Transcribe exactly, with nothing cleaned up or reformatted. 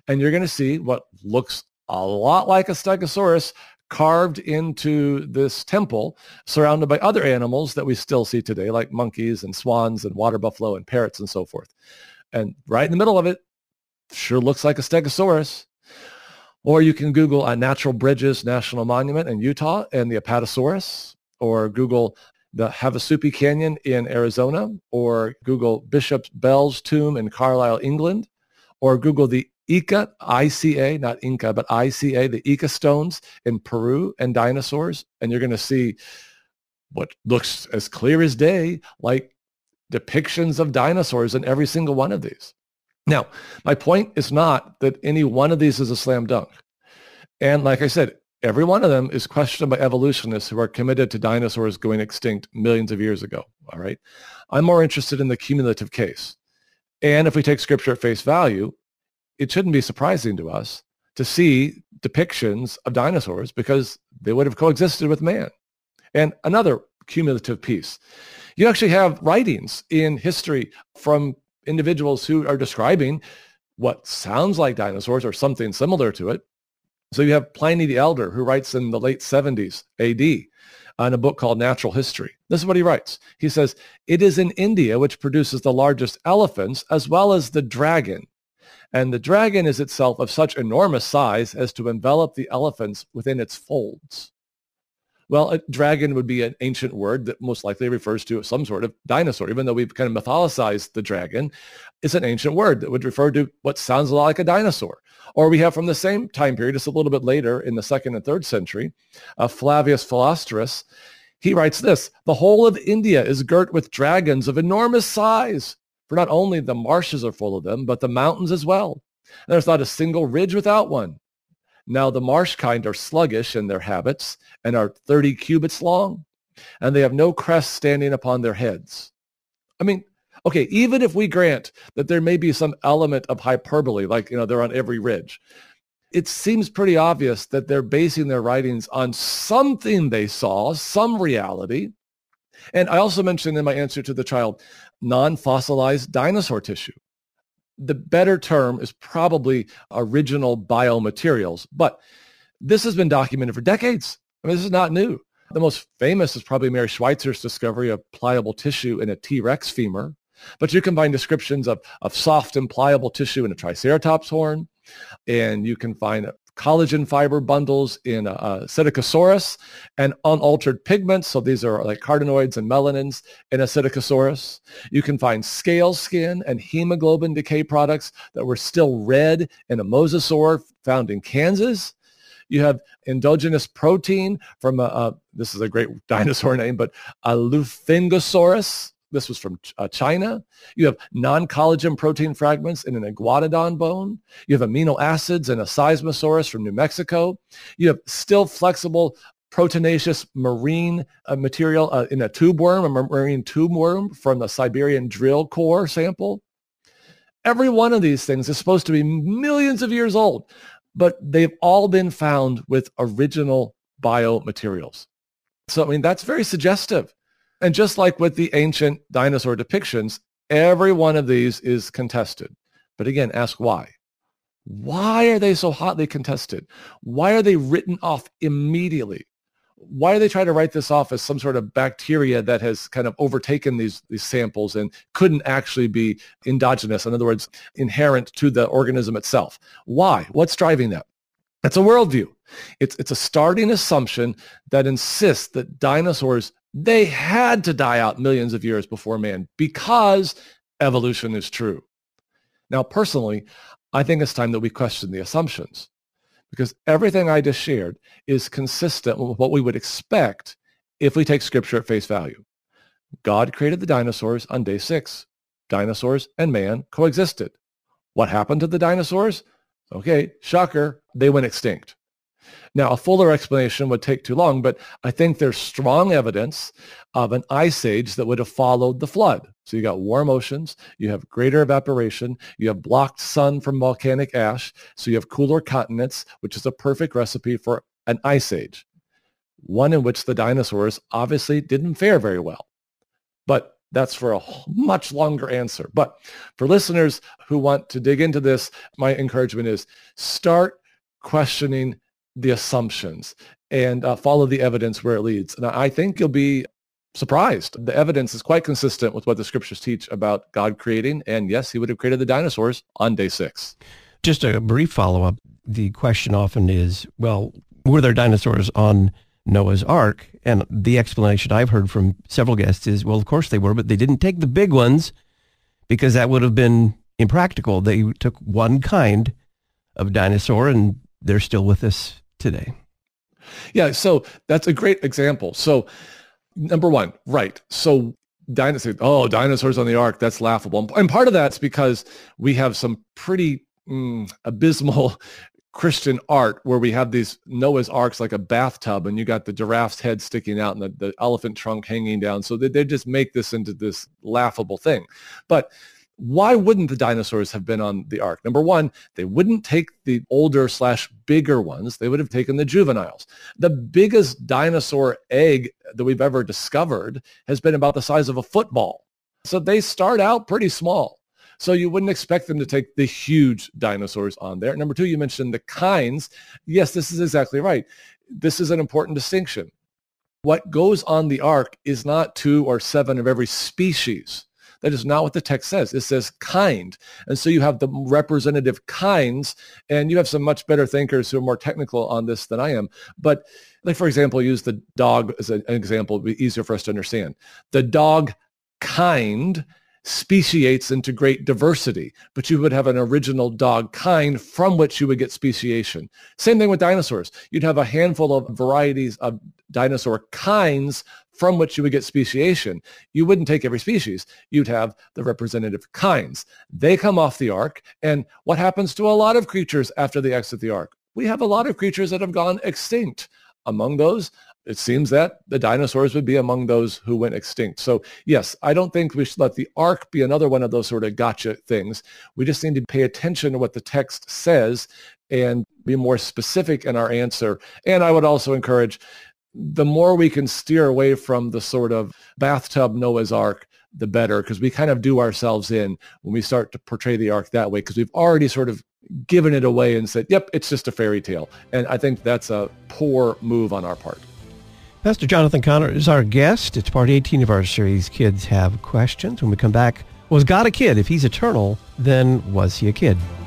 And you're going to see what looks a lot like a stegosaurus carved into this temple, surrounded by other animals that we still see today, like monkeys and swans and water buffalo and parrots and so forth. And right in the middle of it, sure looks like a stegosaurus. Or you can Google a Natural Bridges National Monument in Utah and the Apatosaurus, or Google the Havasupai Canyon in Arizona, or Google Bishop Bell's tomb in Carlisle, England, or Google the Ica, I C A, not Inca, but I C A, the Ica stones in Peru and dinosaurs. And you're going to see what looks as clear as day, like depictions of dinosaurs in every single one of these. Now, my point is not that any one of these is a slam dunk. And like I said, every one of them is questioned by evolutionists who are committed to dinosaurs going extinct millions of years ago. All right. I'm more interested in the cumulative case. And if we take scripture at face value, it shouldn't be surprising to us to see depictions of dinosaurs because they would have coexisted with man. And another cumulative piece, you actually have writings in history from individuals who are describing what sounds like dinosaurs or something similar to it. So you have Pliny the Elder, who writes in the late seventies A D in a book called Natural History. This is what he writes. He says, "It is in India which produces the largest elephants as well as the dragon. And the dragon is itself of such enormous size as to envelop the elephants within its folds." Well, a dragon would be an ancient word that most likely refers to some sort of dinosaur. Even though we've kind of mythologized the dragon, it's an ancient word that would refer to what sounds a lot like a dinosaur. Or we have from the same time period, just a little bit later in the second and third century, uh, Flavius Philostratus. He writes this: "The whole of India is girt with dragons of enormous size, for not only the marshes are full of them, but the mountains as well. And there's not a single ridge without one. Now the marsh kind are sluggish in their habits and are thirty cubits long, and they have no crest standing upon their heads." I mean, okay, even if we grant that there may be some element of hyperbole, like, you know, they're on every ridge, it seems pretty obvious that they're basing their writings on something they saw, some reality. And I also mentioned in my answer to the child, non-fossilized dinosaur tissue. The better term is probably original biomaterials, but this has been documented for decades. I mean, this is not new. The most famous is probably Mary Schweitzer's discovery of pliable tissue in a T-Rex femur, but you can find descriptions of, of soft and pliable tissue in a Triceratops horn, and you can find collagen fiber bundles in a, a Psittacosaurus and unaltered pigments. So these are like carotenoids and melanins in a Psittacosaurus. You can find scale skin and hemoglobin decay products that were still red in a mosasaur found in Kansas. You have endogenous protein from a, a this is a great dinosaur name, but a Lufengosaurus. This was from uh, China. You have non-collagen protein fragments in an iguanodon bone. You have amino acids in a Seismosaurus from New Mexico. You have still flexible proteinaceous marine uh, material uh, in a tube worm, a marine tube worm from the Siberian drill core sample. Every one of these things is supposed to be millions of years old, but they've all been found with original biomaterials. So, I mean, that's very suggestive. And just like with the ancient dinosaur depictions, every one of these is contested. But again, ask why. Why are they so hotly contested? Why are they written off immediately? Why do they try to write this off as some sort of bacteria that has kind of overtaken these, these samples and couldn't actually be endogenous, in other words, inherent to the organism itself? Why? What's driving that? That's a worldview. It's, it's a starting assumption that insists that dinosaurs, they had to die out millions of years before man because evolution is true. Now, personally, I think it's time that we question the assumptions, because everything I just shared is consistent with what we would expect if we take scripture at face value. God created the dinosaurs on day six. Dinosaurs and man coexisted. What happened to the dinosaurs? Okay, shocker, they went extinct. Now, a fuller explanation would take too long, but I think there's strong evidence of an ice age that would have followed the flood. So you got warm oceans, you have greater evaporation, you have blocked sun from volcanic ash, so you have cooler continents, which is a perfect recipe for an ice age, one in which the dinosaurs obviously didn't fare very well. But That's for a much longer answer. But for listeners who want to dig into this, my encouragement is start questioning the assumptions and uh, follow the evidence where it leads. And I think you'll be surprised. The evidence is quite consistent with what the scriptures teach about God creating. And yes, he would have created the dinosaurs on day six. Just a brief follow-up. The question often is, well, were there dinosaurs on Noah's Ark? And the explanation I've heard from several guests is, well, of course they were, but they didn't take the big ones because that would have been impractical. They took one kind of dinosaur, and they're still with us today. Yeah, so that's a great example. So number one, right. So dinosaurs, oh, dinosaurs on the Ark, that's laughable. And part of that's because we have some pretty mm, abysmal Christian art where we have these Noah's Arks like a bathtub, and you got the giraffe's head sticking out and the, the elephant trunk hanging down. So they, they just make this into this laughable thing. But why wouldn't the dinosaurs have been on the Ark? Number one, they wouldn't take the older slash bigger ones. They would have taken the juveniles. The biggest dinosaur egg that we've ever discovered has been about the size of a football. So they start out pretty small. So you wouldn't expect them to take the huge dinosaurs on there. Number two, you mentioned the kinds. Yes, this is exactly right. This is an important distinction. What goes on the Ark is not two or seven of every species. That is not what the text says. It says kind. And so you have the representative kinds, and you have some much better thinkers who are more technical on this than I am. But like, for example, use the dog as an example. It would be easier for us to understand. The dog kind speciates into great diversity, but you would have an original dog kind from which you would get speciation. Same thing with dinosaurs. You'd have a handful of varieties of dinosaur kinds from which you would get speciation. You wouldn't take every species. You'd have the representative kinds. They come off the Ark, and what happens to a lot of creatures after they exit the Ark? We have a lot of creatures that have gone extinct. Among those, it seems that the dinosaurs would be among those who went extinct. So yes, I don't think we should let the Ark be another one of those sort of gotcha things. We just need to pay attention to what the text says and be more specific in our answer. And I would also encourage, the more we can steer away from the sort of bathtub Noah's Ark, the better, because we kind of do ourselves in when we start to portray the Ark that way, because we've already sort of given it away and said, yep, it's just a fairy tale. And I think that's a poor move on our part. Pastor Jonathan Connor is our guest. It's part eighteen of our series, Kids Have Questions. When we come back, was God a kid? If he's eternal, then was he a kid?